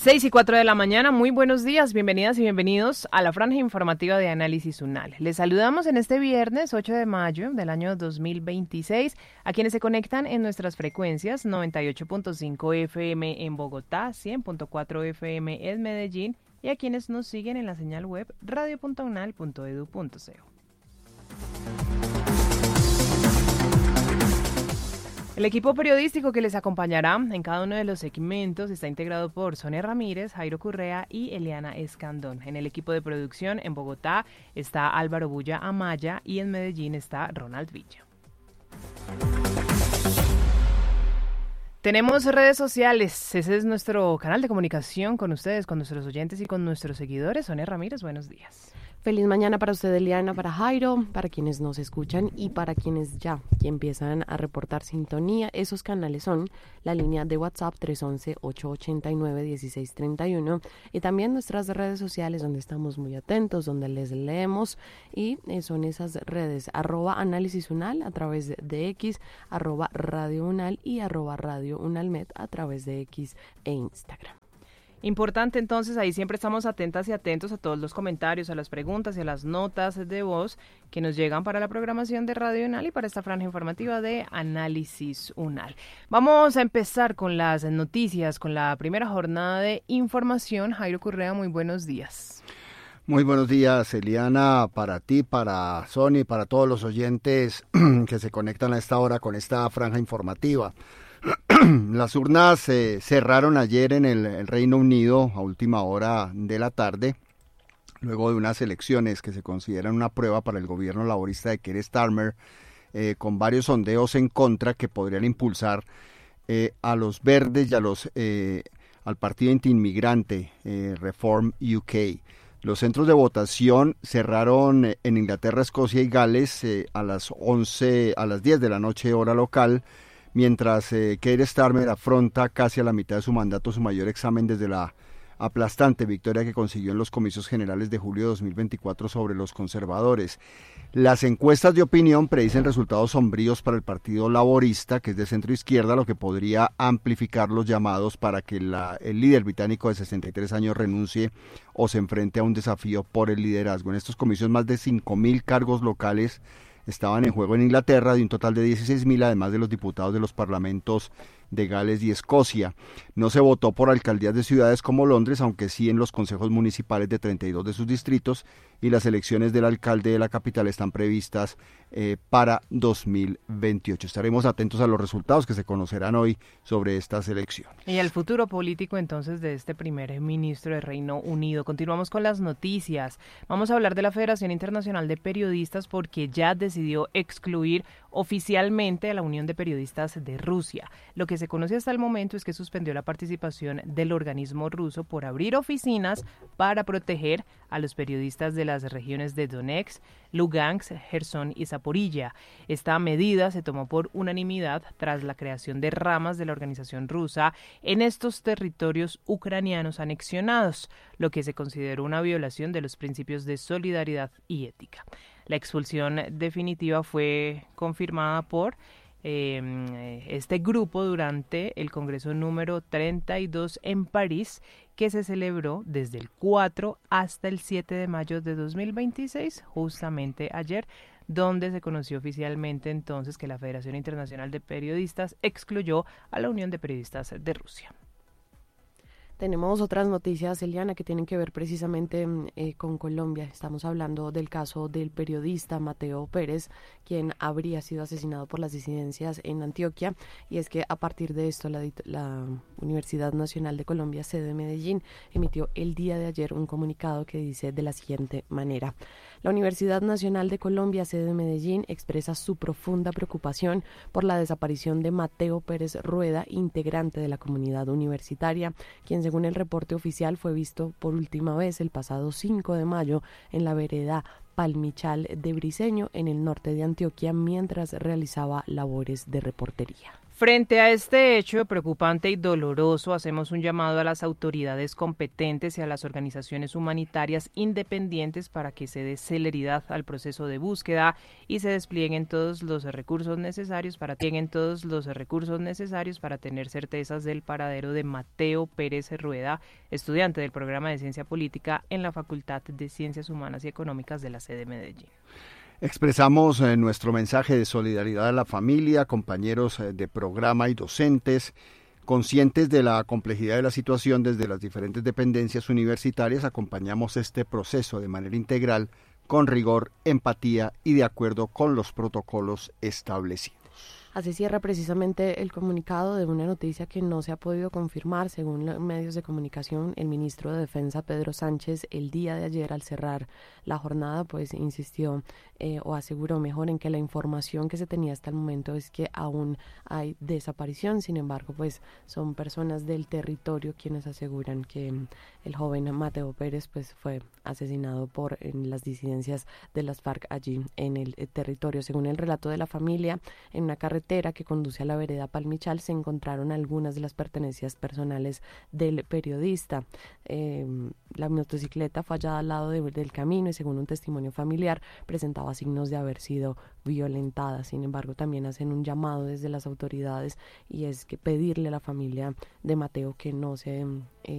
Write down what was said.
6:04 de la mañana, muy buenos días, bienvenidas y bienvenidos a la franja informativa de Análisis UNAL. Les saludamos en este viernes 8 de mayo del año 2026 a quienes se conectan en nuestras frecuencias 98.5 FM en Bogotá, 100.4 FM en Medellín y a quienes nos siguen en la señal web radio.unal.edu.co. El equipo periodístico que les acompañará en cada uno de los segmentos está integrado por Sonia Ramírez, Jairo Correa y Eliana Escandón. En el equipo de producción en Bogotá está Álvaro Bulla Amaya y en Medellín está Ronald Villa. Tenemos redes sociales, ese es nuestro canal de comunicación con ustedes, con nuestros oyentes y con nuestros seguidores. Sonia Ramírez, buenos días. Feliz mañana para usted, Eliana, para Jairo, para quienes nos escuchan y para quienes ya empiezan a reportar sintonía. Esos canales son la línea de WhatsApp 311-889-1631 y también nuestras redes sociales donde estamos muy atentos, donde les leemos y son esas redes @análisis_unal a través de X, @Radio Unal y @Radio Unalmed a través de X e Instagram. Importante, entonces, ahí siempre estamos atentas y atentos a todos los comentarios, a las preguntas y a las notas de voz que nos llegan para la programación de Radio Unal y para esta franja informativa de Análisis UNAL. Vamos a empezar con las noticias, con la primera jornada de información. Jairo Correa, muy buenos días. Muy buenos días, Eliana, para ti, para Sony, para todos los oyentes que se conectan a esta hora con esta franja informativa. Las urnas se cerraron ayer en el Reino Unido a última hora de la tarde, luego de unas elecciones que se consideran una prueba para el gobierno laborista de Keir Starmer, con varios sondeos en contra que podrían impulsar a los verdes y al partido antiinmigrante Reform UK. Los centros de votación cerraron en Inglaterra, Escocia y Gales a las 10 de la noche hora local, mientras Keir Starmer afronta casi a la mitad de su mandato su mayor examen desde la aplastante victoria que consiguió en los comicios generales de julio de 2024 sobre los conservadores. Las encuestas de opinión predicen resultados sombríos para el Partido Laborista, que es de centro izquierda, lo que podría amplificar los llamados para que el líder británico de 63 años renuncie o se enfrente a un desafío por el liderazgo. En estos comicios más de 5.000 cargos locales estaban en juego en Inglaterra, de un total de 16.000, además de los diputados de los parlamentos de Gales y Escocia. No se votó por alcaldías de ciudades como Londres, aunque sí en los consejos municipales de 32 de sus distritos, y las elecciones del alcalde de la capital están previstas para 2028. Estaremos atentos a los resultados que se conocerán hoy sobre estas elecciones. Y el futuro político entonces de este primer ministro de Reino Unido. Continuamos con las noticias. Vamos a hablar de la Federación Internacional de Periodistas porque ya decidió excluir oficialmente a la Unión de Periodistas de Rusia. Lo que se conoce hasta el momento es que suspendió la participación del organismo ruso por abrir oficinas para proteger a los periodistas de las regiones de Donetsk, Lugansk, Gerson y Zaporilla. Esta medida se tomó por unanimidad tras la creación de ramas de la organización rusa en estos territorios ucranianos anexionados, lo que se consideró una violación de los principios de solidaridad y ética. La expulsión definitiva fue confirmada por este grupo durante el Congreso número 32 en París, que se celebró desde el 4 hasta el 7 de mayo de 2026, justamente ayer, donde se conoció oficialmente entonces que la Federación Internacional de Periodistas excluyó a la Unión de Periodistas de Rusia. Tenemos otras noticias, Eliana, que tienen que ver precisamente con Colombia. Estamos hablando del caso del periodista Mateo Pérez, quien habría sido asesinado por las disidencias en Antioquia. Y es que a partir de esto, la Universidad Nacional de Colombia, sede Medellín, emitió el día de ayer un comunicado que dice de la siguiente manera: la Universidad Nacional de Colombia, sede Medellín, expresa su profunda preocupación por la desaparición de Mateo Pérez Rueda, integrante de la comunidad universitaria, quien según el reporte oficial fue visto por última vez el pasado 5 de mayo en la vereda Palmichal de Briceño, en el norte de Antioquia, mientras realizaba labores de reportería. Frente a este hecho preocupante y doloroso, hacemos un llamado a las autoridades competentes y a las organizaciones humanitarias independientes para que se dé celeridad al proceso de búsqueda y se desplieguen todos los recursos necesarios para tener certezas del paradero de Mateo Pérez Rueda, estudiante del programa de Ciencia Política en la Facultad de Ciencias Humanas y Económicas de la sede de Medellín. Expresamos nuestro mensaje de solidaridad a la familia, compañeros de programa y docentes. Conscientes de la complejidad de la situación desde las diferentes dependencias universitarias, acompañamos este proceso de manera integral, con rigor, empatía y de acuerdo con los protocolos establecidos. Así cierra precisamente el comunicado de una noticia que no se ha podido confirmar. Según los medios de comunicación, el ministro de Defensa, Pedro Sánchez, el día de ayer al cerrar la jornada, pues insistió o aseguró mejor en que la información que se tenía hasta el momento es que aún hay desaparición. Sin embargo, pues son personas del territorio quienes aseguran que el joven Mateo Pérez pues fue asesinado en las disidencias de las FARC allí en el territorio. Según el relato de la familia, en una carretera que conduce a la vereda Palmichal se encontraron algunas de las pertenencias personales del periodista. La motocicleta fue hallada al lado del camino y, según un testimonio familiar, presentaba signos de haber sido violentada. Sin embargo, también hacen un llamado desde las autoridades y es que pedirle a la familia de Mateo que no se